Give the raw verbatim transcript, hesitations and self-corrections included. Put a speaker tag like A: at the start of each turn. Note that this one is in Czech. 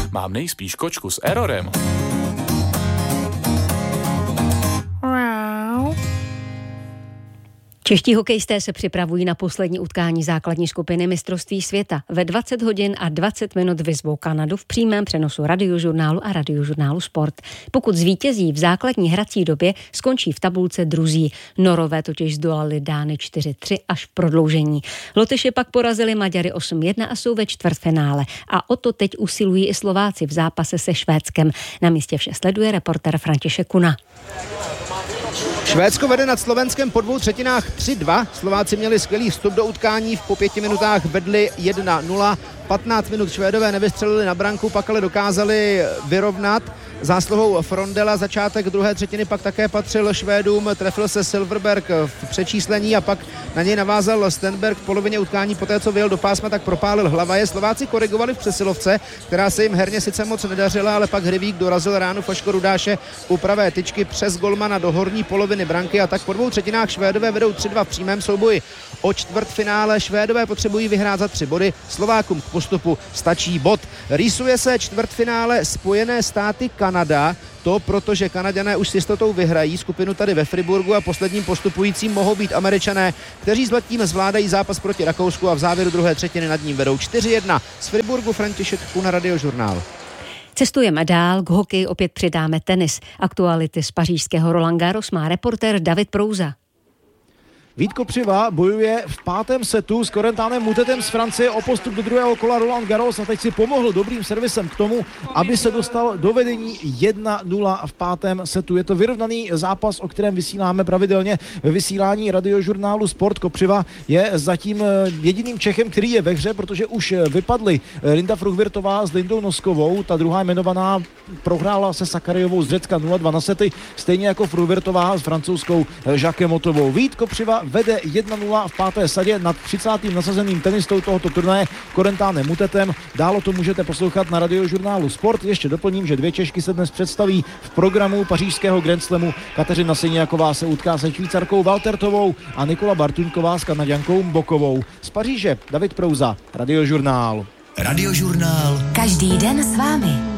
A: mám nejspíš kočku s errorem.
B: Čeští hokejisté se připravují na poslední utkání základní skupiny mistrovství světa. Ve dvacet hodin a dvacet minut vyzvou Kanadu v přímém přenosu Radiožurnálu a Radiožurnálu Sport. Pokud zvítězí v základní hrací době, skončí v tabulce druzí. Norové totiž zdolali Dány čtyři tři až v prodloužení. Lotyši pak porazili Maďary osm jedna a jsou ve čtvrtfinále. A o to teď usilují i Slováci v zápase se Švédskem. Na místě vše sleduje reportér František Kuna.
C: Švédsko vede nad Slovenskem po dvou třetinách tři dva. Slováci měli skvělý vstup do utkání, v po pěti minutách vedli jedna nula. patnáct minut Švédové nevystřelili na branku, pak ale dokázali vyrovnat zásluhou Frondela. Začátek druhé třetiny pak také patřil Švédům, trefil se Silverberg v přečíslení a pak na něj navázal Stenberg v polovině utkání. Poté, co vyjel do pásma, tak propálil Hlavaje. Slováci korigovali v přesilovce, která se jim herně sice moc nedařila, ale pak Hrivík dorazil ránu Faško Rudáše u pravé tyčky přes golmana do horní poloviny branky a tak po dvou třetinách Švédové vedou tři dva v přímém souboji. O čtvrtfinále Švédové potřebují vyhrát za tři body, Slovákům k postupu stačí bod. Rýsuje se čtvrtfinále Spojené státy Kanada, to protože Kanaďané už s jistotou vyhrají skupinu tady ve Friburgu a posledním postupujícím mohou být Američané, kteří s letím zvládají zápas proti Rakousku a v závěru druhé třetiny nad ním vedou čtyři jedna. Z Friburgu František Kuna, Radiožurnál.
B: Cestujeme dál, k hokeji opět přidáme tenis. Aktuality z pařížského Roland Garros má reportér David Prouza.
D: Vít Kopřiva bojuje v pátém setu s Corentin Moutetem z Francie o postup do druhého kola Roland Garros a teď si pomohl dobrým servisem k tomu, aby se dostal do vedení jedna nula v pátém setu. Je to vyrovnaný zápas, o kterém vysíláme pravidelně ve vysílání Radiožurnálu Sport. Kopřiva je zatím jediným Čechem, který je ve hře, protože už vypadly Linda Fruhvirtová s Lindou Noskovou. Ta druhá jmenovaná prohrála se Sakarajovou z Řecka nula dva na sety, stejně jako Fruhvirtová s francouzskou Jacquemotovou. Vít Kopřiva vede jedna nula v páté sadě nad třicátým nasazeným tenistou tohoto turnaje Corentin Moutetem. Dále to můžete poslouchat na Radiožurnálu Sport. Ještě doplním, že dvě Češky se dnes představí v programu pařížského Grand Slamu. Kateřina Sejňáková se utká se Švýcarkou Valtertovou a Nikola Bartuňková s Kanaďankou Bokovou. Z Paříže David Prouza, Radiožurnál.
E: Radiožurnál.
F: Každý den s vámi.